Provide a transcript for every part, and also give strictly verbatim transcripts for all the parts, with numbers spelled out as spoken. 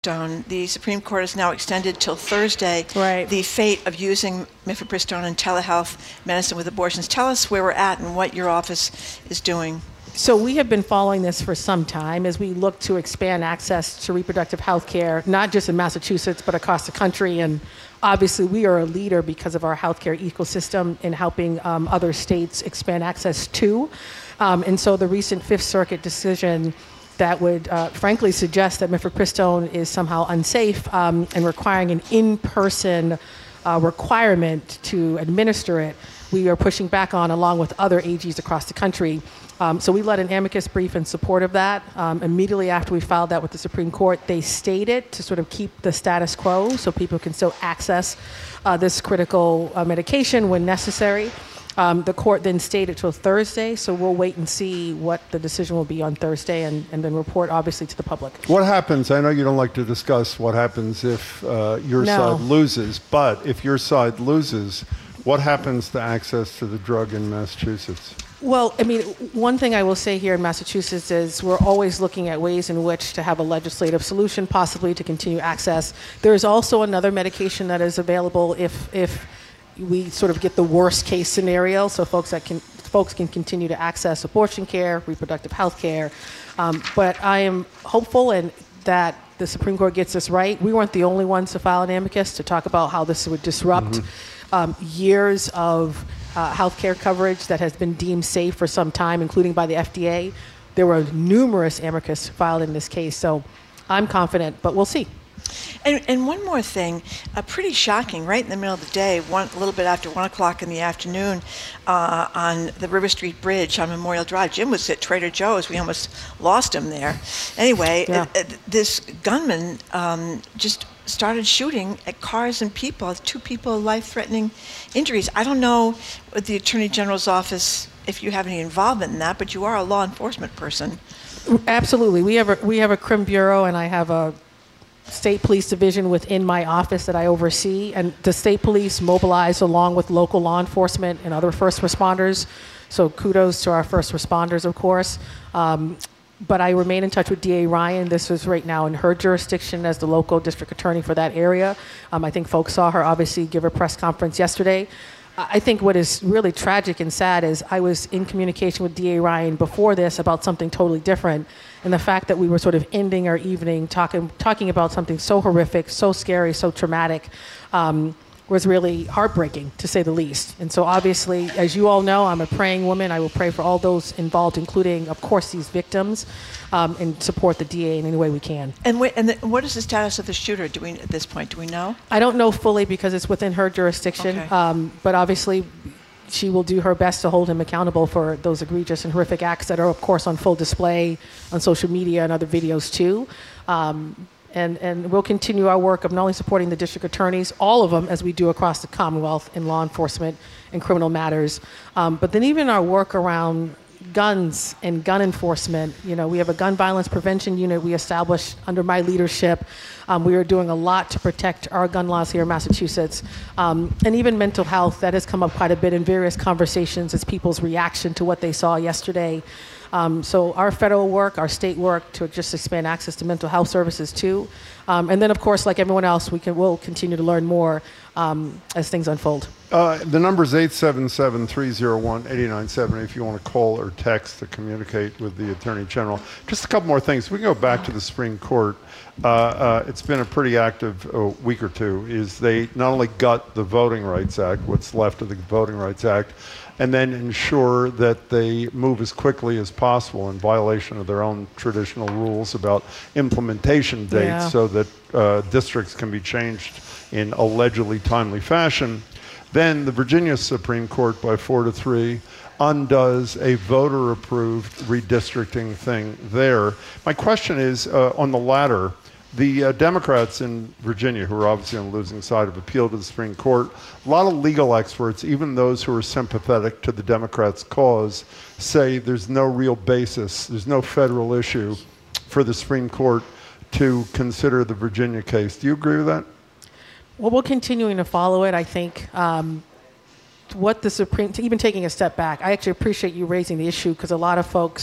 mifepristone. The Supreme Court has now extended till Thursday right. the fate of using mifepristone in telehealth medicine with abortions. Tell us where we're at and what your office is doing. So we have been following this for some time as we look to expand access to reproductive health care, not just in Massachusetts, but across the country. And obviously, we are a leader because of our healthcare ecosystem in helping um, other states expand access to. Um, and so the recent Fifth Circuit decision that would, uh, frankly, suggest that mifepristone is somehow unsafe um, and requiring an in-person uh, requirement to administer it, we are pushing back on along with other A Gs across the country. Um, so we led an amicus brief in support of that. Um, immediately after we filed that with the Supreme Court, they stayed it to sort of keep the status quo so people can still access uh, this critical uh, medication when necessary. Um, the court then stayed it till Thursday, so we'll wait and see what the decision will be on Thursday and, and then report, obviously, to the public. What happens, I know you don't like to discuss what happens if uh, your no. side loses, but if your side loses, what happens to access to the drug in Massachusetts? Well, I mean, one thing I will say here in Massachusetts is we're always looking at ways in which to have a legislative solution, possibly to continue access. There is also another medication that is available if if we sort of get the worst case scenario, so folks that can folks can continue to access abortion care, reproductive health care. Um, but I am hopeful and that the Supreme Court gets this right. We weren't the only ones to file an amicus to talk about how this would disrupt mm-hmm. um, years of Uh, healthcare coverage that has been deemed safe for some time, including by the F D A. There were numerous amicus filed in this case, so I'm confident, but we'll see. And, and one more thing, uh, pretty shocking, right in the middle of the day, one, a little bit after one o'clock in the afternoon, uh, on the River Street Bridge on Memorial Drive. Jim was at Trader Joe's. We almost lost him there. Anyway, yeah. uh, uh, this gunman um, just started shooting at cars and people, two people, life-threatening injuries. I don't know what the Attorney General's office, if you have any involvement in that, but you are a law enforcement person. Absolutely. We have a, we have a crim bureau, and I have a state police division within my office that I oversee, and the state police mobilize along with local law enforcement and other first responders. So kudos to our first responders, of course. Um, but I remain in touch with D A Ryan. This is right now in her jurisdiction as the local district attorney for that area. Um, I think folks saw her obviously give a press conference yesterday. I think what is really tragic and sad is I was in communication with D A Ryan before this about something totally different. And the fact that we were sort of ending our evening talking talking about something so horrific, so scary, so traumatic, um, was really heartbreaking, to say the least. And so obviously, as you all know, I'm a praying woman. I will pray for all those involved, including, of course, these victims, um, and support the D A in any way we can. And, wait, and the, what is the status of the shooter? Do we, at this point, do we know? I don't know fully because it's within her jurisdiction, Okay. um, but obviously she will do her best to hold him accountable for those egregious and horrific acts that are, of course, on full display on social media and other videos, too. Um, and, and we'll continue our work of not only supporting the district attorneys, all of them, as we do across the Commonwealth in law enforcement and criminal matters, um, but then even our work around guns and gun enforcement. You know, we have a gun violence prevention unit we established under my leadership. Um, we are doing a lot to protect our gun laws here in Massachusetts. Um, and even mental health, that has come up quite a bit in various conversations as people's reaction to what they saw yesterday. Um, so our federal work, our state work to just expand access to mental health services too. Um, and then, of course, like everyone else, we can will continue to learn more um, as things unfold. Uh, the number is eight seven seven, three oh one, eight nine seven if you want to call or text to communicate with the Attorney General. Just a couple more things. We can go back to the Supreme Court. Uh, uh, it's been a pretty active uh, week or two. Is they not only gut the Voting Rights Act, what's left of the Voting Rights Act, and then ensure that they move as quickly as possible in violation of their own traditional rules about implementation dates Yeah. so that uh, districts can be changed in allegedly timely fashion. Then the Virginia Supreme Court, by four to three, undoes a voter-approved redistricting thing there. My question is, uh, on the latter, the uh, Democrats in Virginia, who are obviously on the losing side, have appealed to the Supreme Court. A lot of legal experts, even those who are sympathetic to the Democrats' cause, say there's no real basis, there's no federal issue for the Supreme Court to consider the Virginia case. Do you agree with that? Well, we're continuing to follow it. I think um, what the Supreme, even taking a step back, I actually appreciate you raising the issue because a lot of folks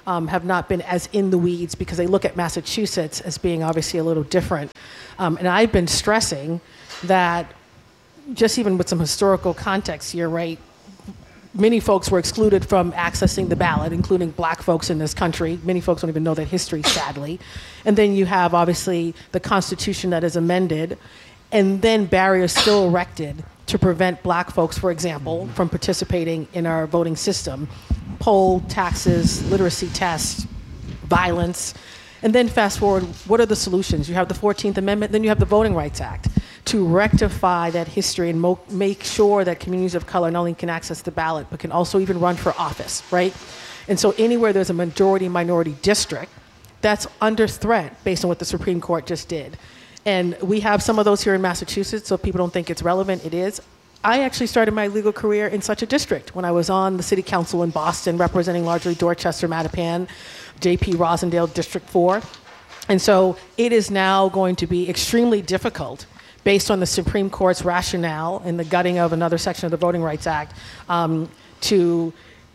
um, have not been as in the weeds because they look at Massachusetts as being obviously a little different. Um, and I've been stressing that, just even with some historical context here, right? Many folks were excluded from accessing the ballot, including black folks in this country. Many folks don't even know that history, sadly. And then you have, obviously, the Constitution that is amended, and then barriers still erected to prevent black folks, for example, from participating in our voting system. Poll, taxes, literacy tests, violence. And then fast forward, what are the solutions? You have the fourteenth Amendment, then you have the Voting Rights Act to rectify that history and mo- make sure that communities of color not only can access the ballot, but can also even run for office, right? And so anywhere there's a majority-minority district, that's under threat based on what the Supreme Court just did. And we have some of those here in Massachusetts, so if people don't think it's relevant, it is. I actually started my legal career in such a district when I was on the city council in Boston, representing largely Dorchester, Mattapan, J P Rosendale, District four. And so it is now going to be extremely difficult, based on the Supreme Court's rationale in the gutting of another section of the Voting Rights Act, um, to,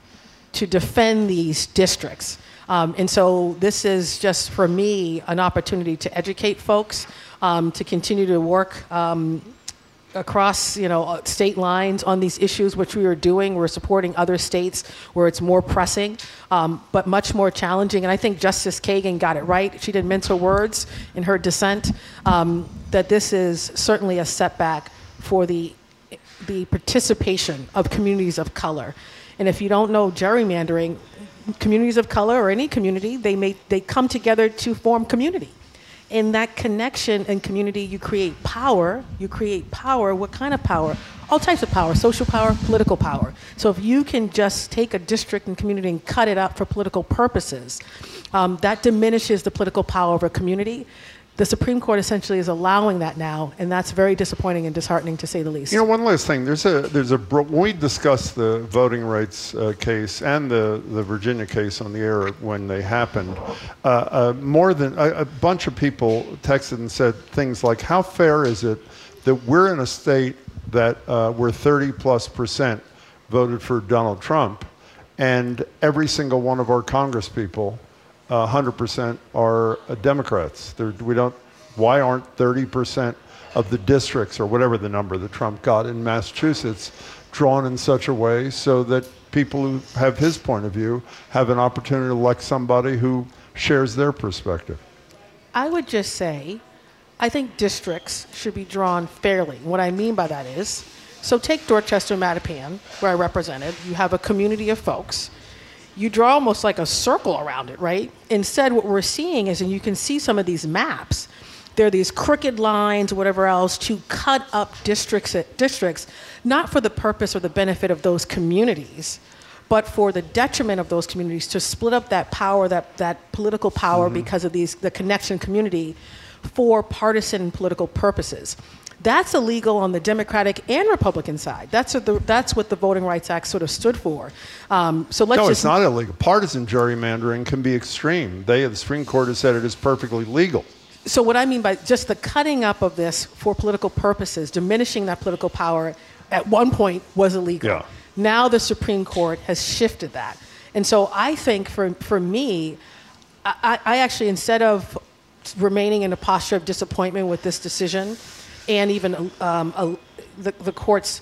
to defend these districts. Um, and so this is just, for me, an opportunity to educate folks, um, to continue to work um, across, you know, state lines on these issues, which we are doing. We're supporting other states where it's more pressing, um, but much more challenging. And I think Justice Kagan got it right. She didn't mince her words in her dissent, um, that this is certainly a setback for the, the participation of communities of color. And if you don't know gerrymandering, communities of color or any community, they may, they come together to form community. In that connection and community, you create power. You create power. What kind of power? All types of power, social power, political power. So if you can just take a district and community and cut it up for political purposes, um, that diminishes the political power of a community. The Supreme Court essentially is allowing that now, and that's very disappointing and disheartening, to say the least. You know, one last thing. There's a there's a when we discussed the voting rights uh, case and the the Virginia case on the air when they happened. Uh, uh, more than a, a bunch of people texted and said things like, "How fair is it that we're in a state that uh, where thirty plus percent voted for Donald Trump, and every single one of our Congresspeople, one hundred percent are uh, Democrats. They're, we don't. Why aren't thirty percent of the districts, or whatever the number that Trump got in Massachusetts, drawn in such a way so that people who have his point of view have an opportunity to elect somebody who shares their perspective?" I would just say, I think districts should be drawn fairly. What I mean by that is, so take Dorchester, Mattapan, where I represented. You have a community of folks. You draw almost like a circle around it, right? Instead, what we're seeing is, and you can see some of these maps, there are these crooked lines or whatever else to cut up districts, districts, not for the purpose or the benefit of those communities, but for the detriment of those communities, to split up that power, that, that political power, mm-hmm. because of these the connection community for partisan political purposes. That's illegal on the Democratic and Republican side. That's what the, that's what the Voting Rights Act sort of stood for. Um, so let's no, just, it's not illegal. Partisan gerrymandering can be extreme. They, the Supreme Court has said it is perfectly legal. So what I mean by just the cutting up of this for political purposes, diminishing that political power, at one point was illegal. Yeah. Now the Supreme Court has shifted that. And so I think for, for me, I, I actually, instead of remaining in a posture of disappointment with this decision, and even um, a, the, the court's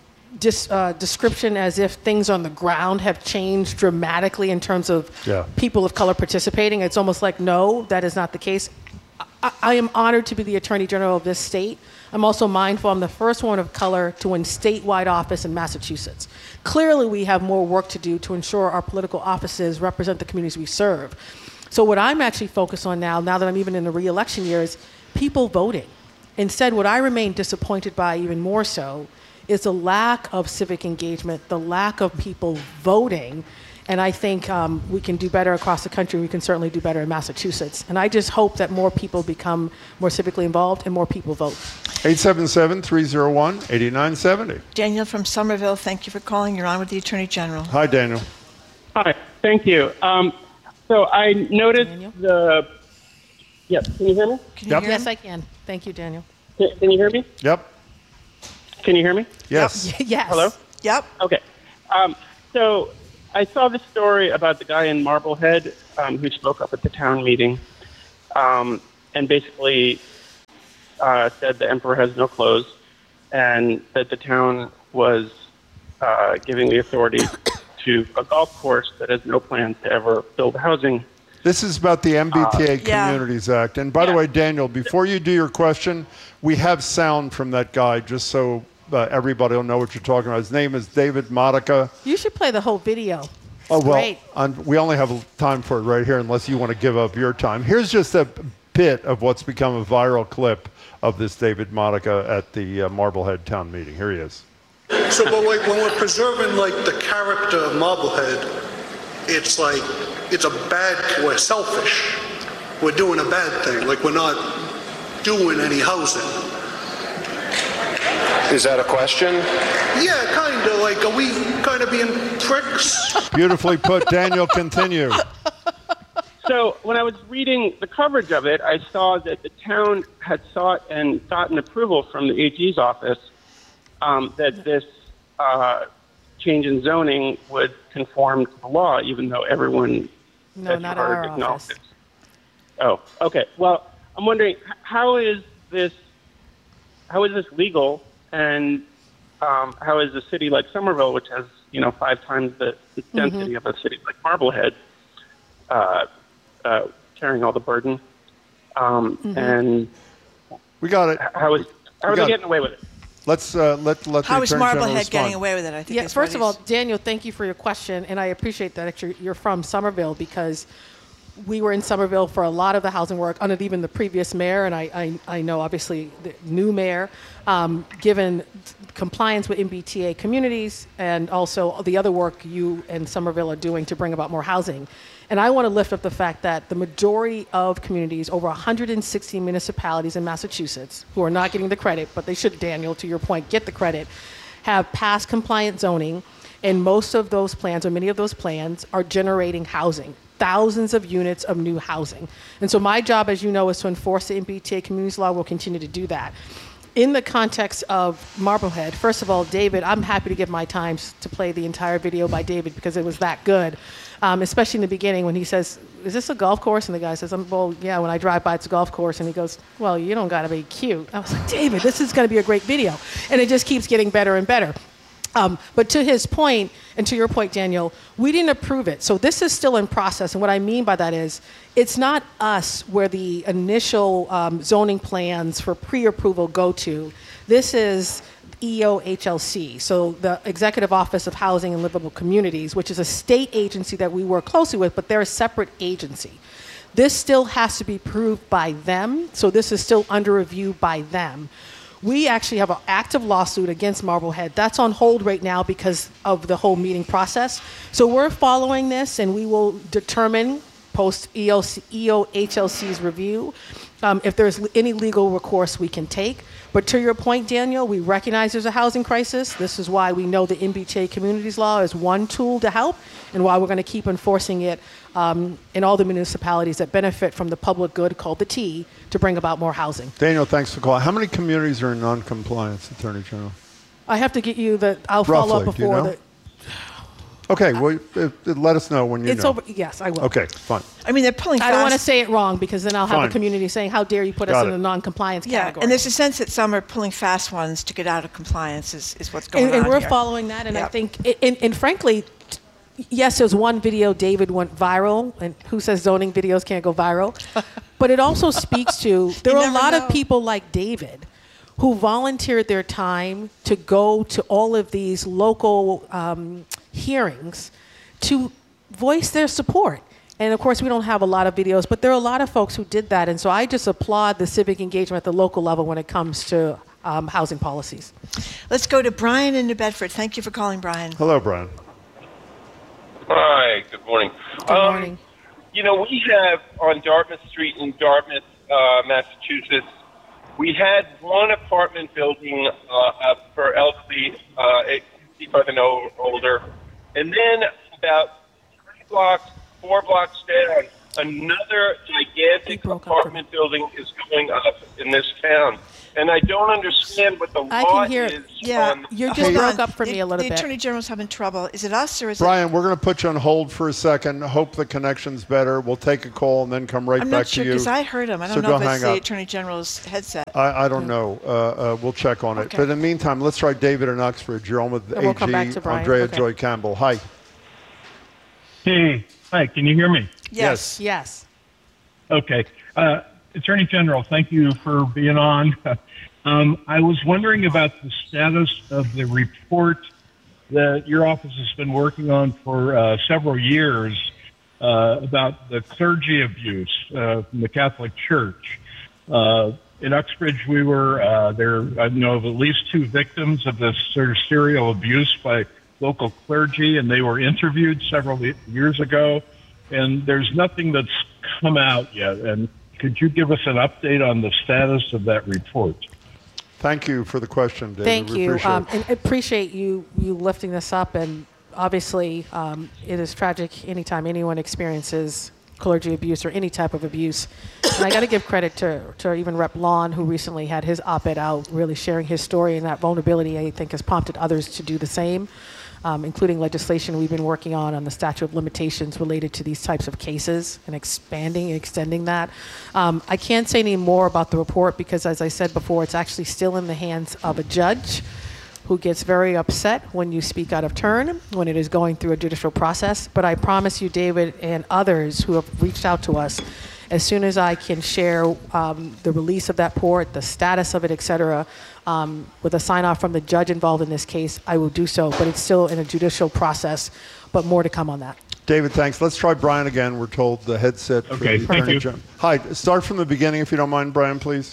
dis, uh, description as if things on the ground have changed dramatically in terms of yeah. people of color participating. It's almost like, no, that is not the case. I, I am honored to be the Attorney General of this state. I'm also mindful I'm the first woman of color to win statewide office in Massachusetts. Clearly, we have more work to do to ensure our political offices represent the communities we serve. So what I'm actually focused on now, now that I'm even in the re-election year, is people voting. Instead, what I remain disappointed by even more so is the lack of civic engagement, the lack of people voting. And I think um, we can do better across the country. We can certainly do better in Massachusetts. And I just hope that more people become more civically involved and more people vote. eight seven seven, three oh one, eight nine seven oh. Daniel from Somerville, thank you for calling. You're on with the Attorney General. Hi, Daniel. Hi, thank you. Um, so I noticed Daniel? the... Yes, can you hear me? Can you Yep. hear Yes, him? I can. Thank you, Daniel. Can, can you hear me? Yep. Can you hear me? Yes. Yes. Hello? Yep. Okay. Um, so I saw this story about the guy in Marblehead um, who spoke up at the town meeting um, and basically uh, said the emperor has no clothes and that the town was uh, giving the authority to a golf course that has no plans to ever build housing. This is about the M B T A Uh, yeah. Communities Act. And by the Yeah. way, Daniel, before you do your question, we have sound from that guy just so uh, everybody will know what you're talking about. His name is David Modica. You should play the whole video. Oh, well, Great. on, we only have time for it right here unless you want to give up your time. Here's just a bit of what's become a viral clip of this David Modica at the uh, Marblehead town meeting. Here he is. So, but like when we're preserving like the character of Marblehead, it's like it's a bad. We're selfish. We're doing a bad thing. Like we're not doing any housing. Is that a question? Yeah, kind of. Like, are we kind of being pricks? Beautifully put. Daniel, continue. So when I was reading the coverage of it, I saw that the town had sought and gotten approval from the A G's office um, that this uh, change in zoning would conform to the law, even though everyone No, had not heard our acknowledged office. it. Oh, okay. Well, I'm wondering h- how is this how is this legal, and um, how is a city like Somerville, which has you know five times the, the density of a city like Marblehead, uh, uh, carrying all the burden, um, and We got it. h- how is how We are got they it. getting away with it? Let's uh, let let the How is Attorney General Marblehead respond. getting away with it? I think. Yeah, is first what of all, he's- Daniel, thank you for your question, and I appreciate that you're, you're from Somerville because we were in Somerville for a lot of the housing work under even the previous mayor, and I, I, I know obviously the new mayor, um, given compliance with M B T A communities and also the other work you and Somerville are doing to bring about more housing. And I want to lift up the fact that the majority of communities, over one hundred sixty municipalities in Massachusetts, who are not getting the credit, but they should, Daniel, to your point, get the credit, have passed compliant zoning, and most of those plans, or many of those plans, are generating housing, thousands of units of new housing. And so my job, as you know, is to enforce the M B T A communities law. We'll continue to do that. In the context of Marblehead, first of all, David, I'm happy to give my time to play the entire video by David because it was that good, um, especially in the beginning when he says, is this a golf course? And the guy says, um, well, yeah, when I drive by, it's a golf course. And he goes, well, you don't got to be cute. I was like, David, this is going to be a great video. And it just keeps getting better and better. Um, but to his point, and to your point, Daniel, we didn't approve it. So this is still in process. And what I mean by that is it's not us where the initial um, zoning plans for pre-approval go to. This is E O H L C, so the Executive Office of Housing and Livable Communities, which is a state agency that we work closely with, but they're a separate agency. This still has to be approved by them. So this is still under review by them. We actually have an active lawsuit against Marblehead. That's on hold right now because of the whole meeting process. So we're following this, and we will determine post E O H L C's review um, if there's any legal recourse we can take. But to your point, Daniel, we recognize there's a housing crisis. This is why we know the M B T A Communities Law is one tool to help, and why we're going to keep enforcing it um, in all the municipalities that benefit from the public good called the T to bring about more housing. Daniel, thanks for calling. How many communities are in non-compliance, Attorney General? I have to get you the. I'll follow up Roughly, do you before know? the. Okay, well, uh, uh, let us know when you It's know. over. Yes, I will. Okay, fine. I mean, they're pulling I fast. don't want to say it wrong because then I'll have Fine. a community saying, "How dare you put us Got in it. the non-compliance Yeah, category?" and there's a sense that some are pulling fast ones to get out of compliance is, is what's going and, on and we're here. following that. And I Yep. think, and, and frankly, t- yes, there's one video David went viral, and who says zoning videos can't go viral? But it also speaks to there You are a never lot know. of people like David who volunteered their time to go to all of these local um, hearings to voice their support. And of course, we don't have a lot of videos, but there are a lot of folks who did that. And so I just applaud the civic engagement at the local level when it comes to um, housing policies. Let's go to Brian in New Bedford. Thank you for calling, Brian. Hello, Brian. Hi, good morning. Good Um, morning. You know, we have on Dartmouth Street in Dartmouth, uh, Massachusetts, we had one apartment building uh, up for elderly, uh, sixty-five and o- older, and then about three blocks, four blocks down another gigantic apartment building is going up in this town. And I don't understand what the I law can hear- is. Yeah, on You're just hold broke on. up for me The- a little the bit. Attorney General's having trouble. Is it us or is Brian, we're going to put you on hold for a second. Hope the connection's better. We'll take a call and then come right it? I'm back not sure to you. because I heard him. I don't So know don't if hang it's the up. Attorney General's headset. I, I don't know. Uh, uh, we'll check on it. Okay. But in the meantime, let's try David in Uxbridge. You're on with And we'll A come back G to Brian. Andrea Okay. Joy Campbell. Hi. Hey, hi, can you hear me? Yes. Yes. Okay. Uh, Attorney General, thank you for being on. um, I was wondering about the status of the report that your office has been working on for uh, several years uh, about the clergy abuse uh, from the Catholic Church. Uh, in Uxbridge, we were uh, there. I know of at least two victims of this sort of serial abuse by local clergy, and they were interviewed several years ago. And there's nothing that's come out yet. And could you give us an update on the status of that report? Thank you for the question, David. Thank We you. appreciate Um, it. and I appreciate you you lifting this up. And obviously, um, it is tragic anytime anyone experiences clergy abuse or any type of abuse. And I got to give credit to, to even Rep Lon, who recently had his op-ed out, really sharing his story, and that vulnerability, I think, has prompted others to do the same, um, including legislation we've been working on on the statute of limitations related to these types of cases and expanding and extending that. Um, I can't say any more about the report because, as I said before, it's actually still in the hands of a judge who gets very upset when you speak out of turn, when it is going through a judicial process. But I promise you, David, and others who have reached out to us, as soon as I can share um, the release of that report, the status of it, et cetera, um, with a sign-off from the judge involved in this case, I will do so. But it's still in a judicial process, but more to come on that. David, thanks. Let's try Brian again. We're told the headset for Okay, the thank Attorney you. General. Hi, start from the beginning if you don't mind, Brian, please.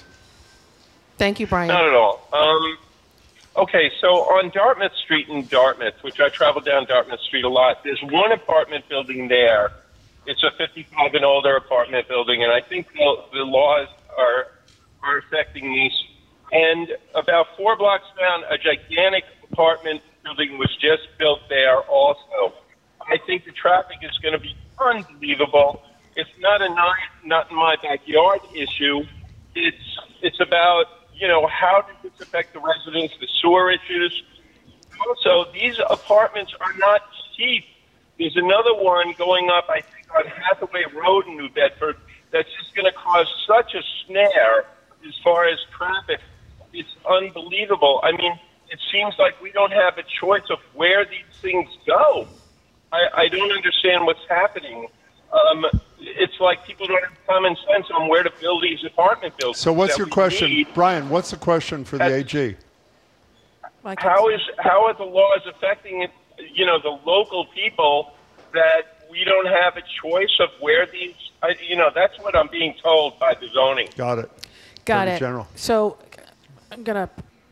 Thank you, Brian. Not at all. Um, okay, so on Dartmouth Street in Dartmouth, which I travel down Dartmouth Street a lot, there's one apartment building there. It's a fifty-five and older apartment building, and I think the, the laws are are affecting these. And about four blocks down, a gigantic apartment building was just built there also. I think the traffic is going to be unbelievable. It's not a not, not in my backyard issue. It's it's about, you know, how does this affect the residents, the sewer issues. Also, these apartments are not cheap. There's another one going up, I think, on Hathaway Road in New Bedford that's just going to cause such a snare as far as traffic. It's unbelievable. I mean, it seems like we don't have a choice of where these things go. I, I don't understand what's happening. Um, it's like people don't have common sense on where to build these apartment buildings. So what's that your we question? need. Brian, what's the question for the A G? Mike, How is how are the laws affecting, you know, the local people that we don't have a choice of where these, I, you know, that's what I'm being told by the zoning. Got it. Got Attorney it. General. So I'm going to,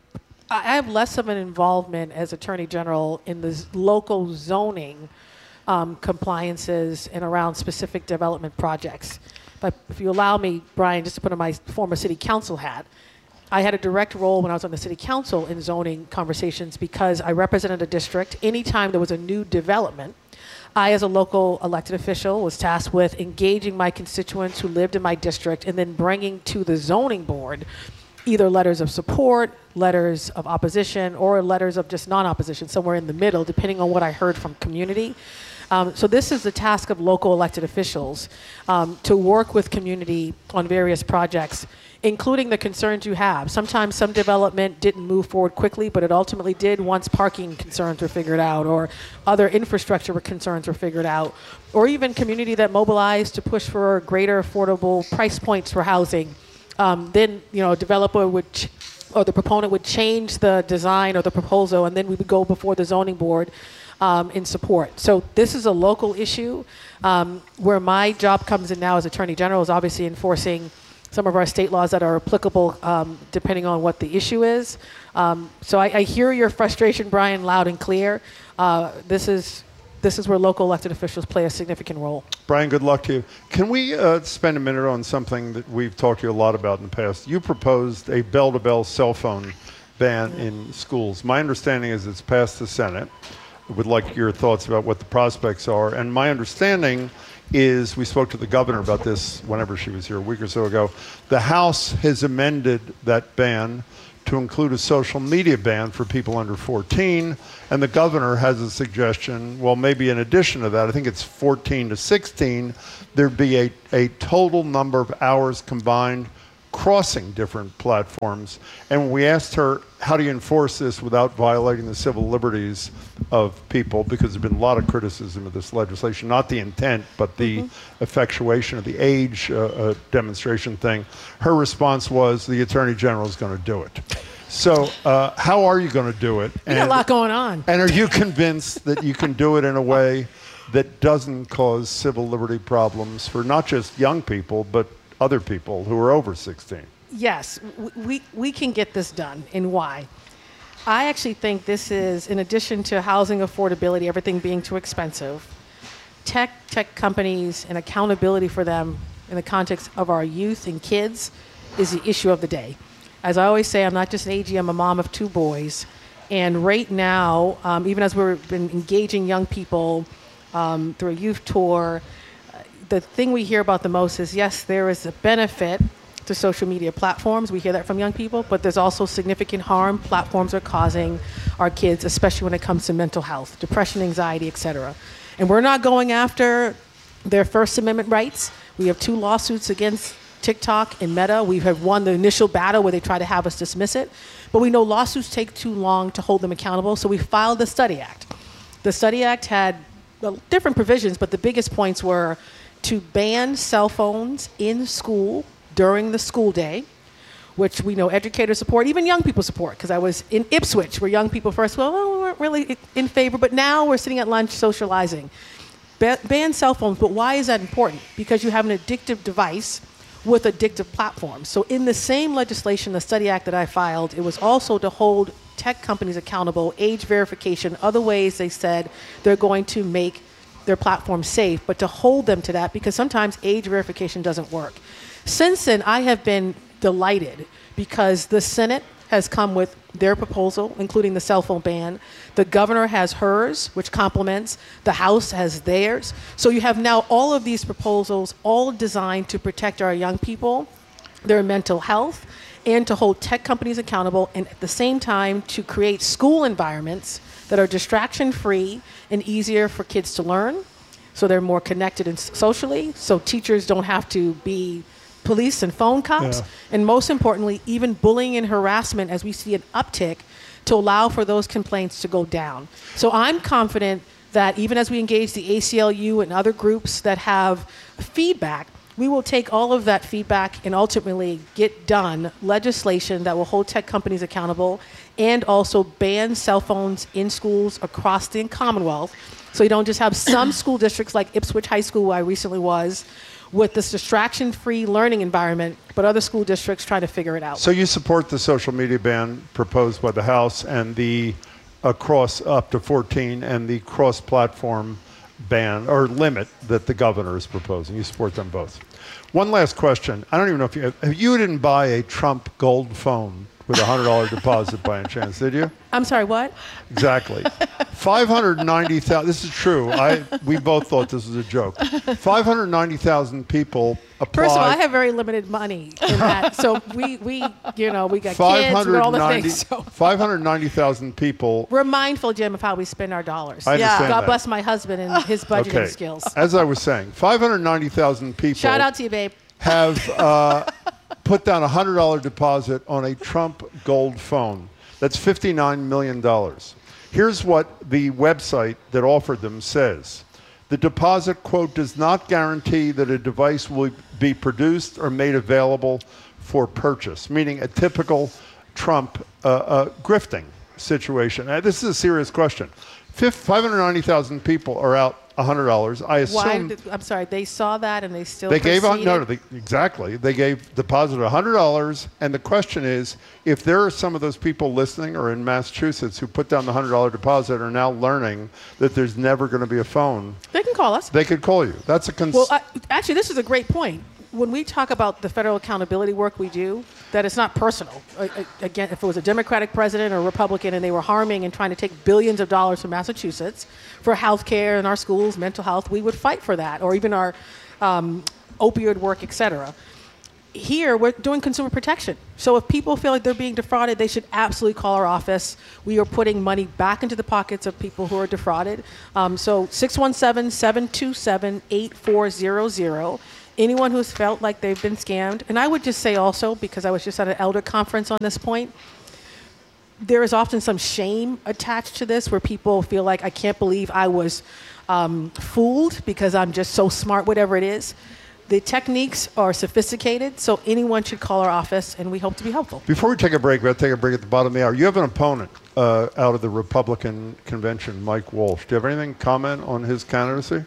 I have less of an involvement as Attorney General in the z- local zoning um, compliances and around specific development projects. But if you allow me, Brian, just to put on my former city council hat, I had a direct role when I was on the city council in zoning conversations because I represented a district. Anytime there was a new development, I, as a local elected official, was tasked with engaging my constituents who lived in my district and then bringing to the zoning board either letters of support, letters of opposition, or letters of just non-opposition, somewhere in the middle, depending on what I heard from community. Um, so this is the task of local elected officials, um, to work with community on various projects, including the concerns you have. Sometimes some development didn't move forward quickly, but it ultimately did once parking concerns were figured out, or other infrastructure concerns were figured out, or even community that mobilized to push for greater affordable price points for housing. Um, then, you know, a developer would, ch- or the proponent would change the design or the proposal, and then we would go before the zoning board um, in support. So this is a local issue. Um, where my job comes in now as Attorney General is obviously enforcing some of our state laws that are applicable um, depending on what the issue is. Um, so I, I hear your frustration, Brian, loud and clear. Uh, this is this is where local elected officials play a significant role. Brian, good luck to you. Can we uh, spend a minute on something that we've talked to you a lot about in the past? You proposed a bell-to-bell cell phone ban in schools. My understanding is it's passed the Senate. I would like your thoughts about what the prospects are. And my understanding is, we spoke to the governor about this whenever she was here a week or so ago. The House has amended that ban to include a social media ban for people under fourteen, and the governor has a suggestion, well, maybe in addition to that, I think it's fourteen to sixteen, there'd be a, a total number of hours combined crossing different platforms. And when we asked her, how do you enforce this without violating the civil liberties of people, because there's been a lot of criticism of this legislation, not the intent, but the mm-hmm. effectuation of the age uh, uh, demonstration thing, her response was the Attorney General is going to do it. So uh, how are you going to do it? You got a lot going on. And are you convinced that you can do it in a way that doesn't cause civil liberty problems for not just young people, but other people who are over sixteen? Yes, we, we can get this done. And why? I actually think this is, in addition to housing affordability, everything being too expensive, tech tech companies and accountability for them in the context of our youth and kids is the issue of the day. As I always say, I'm not just an A G, I'm a mom of two boys. And right now, um, even as we've been engaging young people um, through a youth tour, the thing we hear about the most is, yes, there is a benefit to social media platforms. We hear that from young people, but there's also significant harm platforms are causing our kids, especially when it comes to mental health, depression, anxiety, et cetera. And we're not going after their First Amendment rights. We have two lawsuits against TikTok and Meta. We have won the initial battle where they try to have us dismiss it, but we know lawsuits take too long to hold them accountable, so we filed the Study Act. The Study Act had well, different provisions, but the biggest points were to ban cell phones in school during the school day, which we know educators support, even young people support, because I was in Ipswich, where young people first, well, well, we weren't really in favor, but now we're sitting at lunch socializing. Ba- ban cell phones, but why is that important? Because you have an addictive device with addictive platforms. So in the same legislation, the Study Act that I filed, it was also to hold tech companies accountable, age verification, other ways they said they're going to make their platform safe, but to hold them to that, because sometimes age verification doesn't work. Since then, I have been delighted because the Senate has come with their proposal, including the cell phone ban. The governor has hers, which complements. The House has theirs. So you have now all of these proposals, all designed to protect our young people, their mental health, and to hold tech companies accountable, and at the same time to create school environments that are distraction-free and easier for kids to learn, so they're more connected and socially, so teachers don't have to be police and phone cops, yeah. And most importantly, even bullying and harassment, as we see an uptick, to allow for those complaints to go down. So I'm confident that even as we engage the A C L U and other groups that have feedback, we will take all of that feedback and ultimately get done legislation that will hold tech companies accountable and also ban cell phones in schools across the Commonwealth. So you don't just have some school districts like Ipswich High School, where I recently was, with this distraction-free learning environment, but other school districts trying to figure it out. So you support the social media ban proposed by the House and the across up to fourteen and the cross-platform ban or limit that the governor is proposing. You support them both. One last question. I don't even know if you you didn't buy a Trump gold phone with a one hundred dollars deposit by any chance, did you? I'm sorry, what? Exactly. five hundred ninety thousand, this is true. I We both thought this was a joke. five hundred ninety thousand people applied. First of all, I have very limited money in that. So we, we you know, we got kids, we got all the things. So. five hundred ninety thousand people. We're mindful, Jim, of how we spend our dollars. I understand God that. bless my husband and his budgeting okay. skills. As I was saying, five hundred ninety thousand people. Shout out to you, babe. Have uh, put down a one hundred dollars deposit on a Trump gold phone. That's fifty-nine million dollars. Here's what the website that offered them says. The deposit, quote, does not guarantee that a device will be produced or made available for purchase, meaning a typical Trump uh, uh, grifting situation. Now, this is a serious question. five hundred ninety thousand people are out one hundred dollars. I assume. Why did, I'm sorry, they saw that and they still They gave proceeded? no, no they, exactly. They gave deposit one hundred dollars, and the question is, if there are some of those people listening or in Massachusetts who put down the one hundred dollars deposit are now learning that there's never going to be a phone, they can call us. They could call you. That's a cons- Well, I, actually, this is a great point. when we talk about the federal accountability work we do, that it's not personal. A- a- Again, if it was a Democratic president or a Republican and they were harming and trying to take billions of dollars from Massachusetts for health care in our schools, mental health, we would fight for that, or even our um, opioid work, et cetera. Here, we're doing consumer protection. So if people feel like they're being defrauded, they should absolutely call our office. We are putting money back into the pockets of people who are defrauded. Um, so six one seven, seven two seven, eight four zero zero. Anyone who's felt like they've been scammed. And I would just say also, because I was just at an elder conference on this point, there is often some shame attached to this where people feel like, I can't believe I was um, fooled because I'm just so smart, whatever it is. The techniques are sophisticated, so anyone should call our office, and we hope to be helpful. Before we take a break, we'll take a break at the bottom of the hour. You have an opponent uh, out of the Republican convention, Mike Walsh. Do you have anything to comment on his candidacy?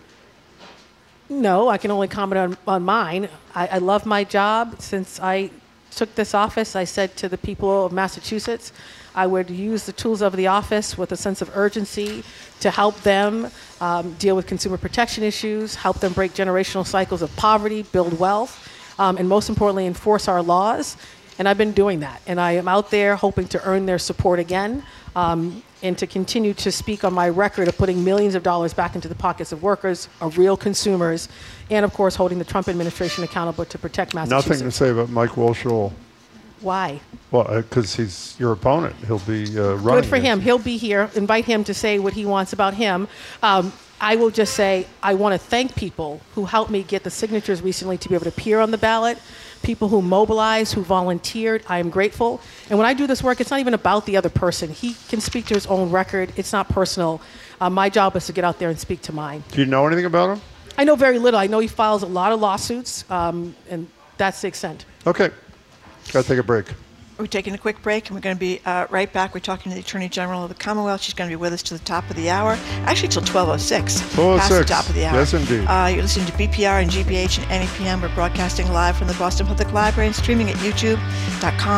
No, I can only comment on, on mine. I, I love my job. Since I took this office, I said to the people of Massachusetts, I would use the tools of the office with a sense of urgency to help them um, deal with consumer protection issues, help them break generational cycles of poverty, build wealth, um, and most importantly, enforce our laws. And I've been doing that. And I am out there hoping to earn their support again um, and to continue to speak on my record of putting millions of dollars back into the pockets of workers, of real consumers, and of course, holding the Trump administration accountable to protect Massachusetts. Nothing to say about Mike Walsh at all. Why? Well, because uh, he's your opponent. He'll be uh, running. Good for him. He'll be here. Invite him to say what he wants about him. Um, I will just say I want to thank people who helped me get the signatures recently to be able to appear on the ballot, people who mobilized, who volunteered. I am grateful. And when I do this work, it's not even about the other person. He can speak to his own record. It's not personal. Uh, my job is to get out there and speak to mine. Do you know anything about him? I know very little. I know he files a lot of lawsuits, um, and that's the extent. Okay. Got to take a break. We're taking a quick break, and we're going to be uh, right back. We're talking to the Attorney General of the Commonwealth. She's going to be with us to the top of the hour, actually till twelve oh six. twelve oh six. Past the top of the hour. Yes, indeed. Uh, you're listening to B P R and G B H and N E P M. We're broadcasting live from the Boston Public Library and streaming at youtube dot com.